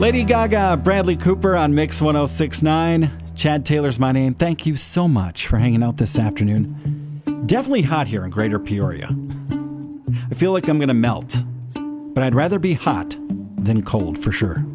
Lady Gaga, Bradley Cooper on Mix 106.9. Chad Taylor's my name. Thank you so much for hanging out this afternoon. Definitely hot here in Greater Peoria. I feel like I'm going to melt, but I'd rather be hot than cold for sure.